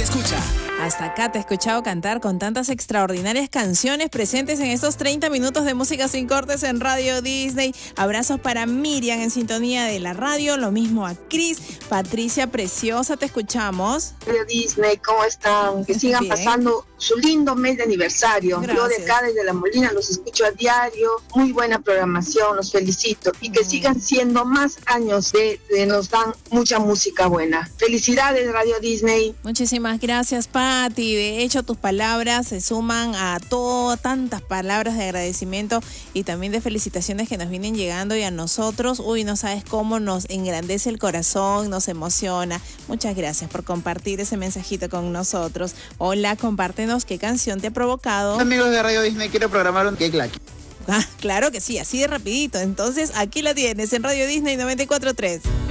escucha. Hasta acá te he escuchado cantar con tantas extraordinarias canciones presentes en estos 30 minutos de música sin cortes en Radio Disney. Abrazos para Miriam en sintonía de la radio, lo mismo a Cris. Patricia Preciosa, te escuchamos. Radio Disney, ¿cómo están? Que sigan Bien. pasando su lindo mes de aniversario. Gracias. Yo de acá desde La Molina los escucho a diario. Muy buena programación, los felicito. Y que sigan siendo más años de nos dan mucha música buena. Felicidades, Radio Disney. Muchísimas gracias, Pati. De hecho, tus palabras se suman a tantas palabras de agradecimiento y también de felicitaciones que nos vienen llegando, y a nosotros, no sabes cómo nos engrandece el corazón, nos emociona. Muchas gracias por compartir ese mensajito con nosotros. Hola, compártenos qué canción te ha provocado. Amigos de Radio Disney, quiero programar un Cake Lucky. Claro que sí, así de rapidito. Entonces, aquí la tienes en Radio Disney 94.3.